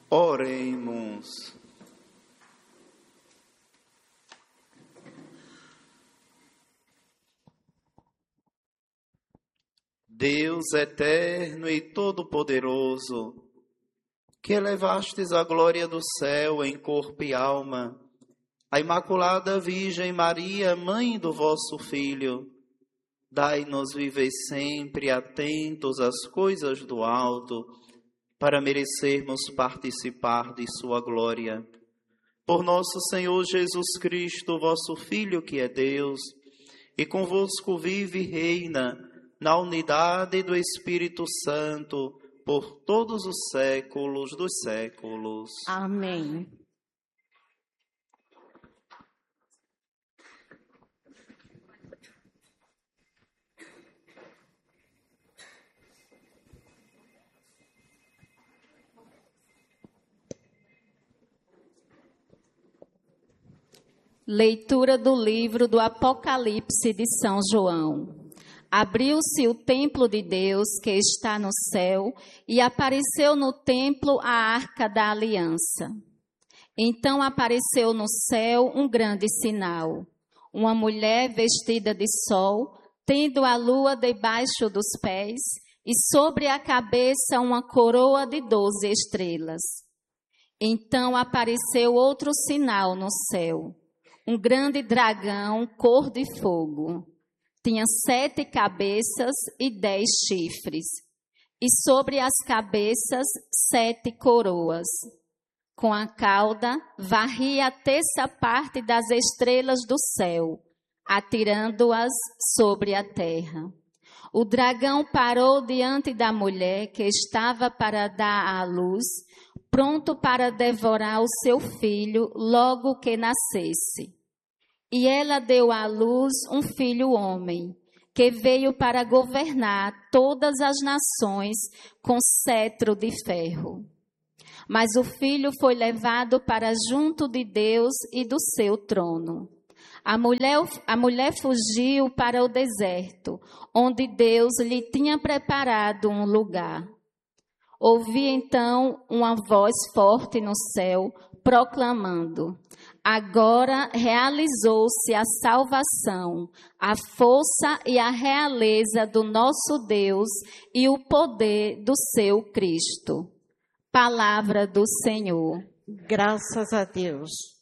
Oremos. Deus eterno e todo-poderoso, que elevastes a glória do céu em corpo e alma, a Imaculada Virgem Maria, mãe do vosso Filho, dai-nos viver sempre atentos às coisas do alto, para merecermos participar de sua glória. Por nosso Senhor Jesus Cristo, vosso Filho, que é Deus, e convosco vive e reina, na unidade do Espírito Santo, por todos os séculos dos séculos. Amém. Leitura do livro do Apocalipse de São João. Abriu-se o templo de Deus que está no céu e apareceu no templo a arca da aliança. Então apareceu no céu um grande sinal. Uma mulher vestida de sol, tendo a lua debaixo dos pés e sobre a cabeça uma coroa de 12 estrelas. Então apareceu outro sinal no céu. Um grande dragão, cor de fogo. Tinha 7 cabeças e 10 chifres, e sobre as cabeças 7 coroas. Com a cauda, varria a terça parte das estrelas do céu, atirando-as sobre a terra. O dragão parou diante da mulher que estava para dar à luz, pronto para devorar o seu filho logo que nascesse. E ela deu à luz um filho homem, que veio para governar todas as nações com cetro de ferro. Mas o filho foi levado para junto de Deus e do seu trono. A mulher fugiu para o deserto, onde Deus lhe tinha preparado um lugar. Ouvi então uma voz forte no céu, proclamando: agora realizou-se a salvação, a força e a realeza do nosso Deus e o poder do seu Cristo. Palavra do Senhor. Graças a Deus.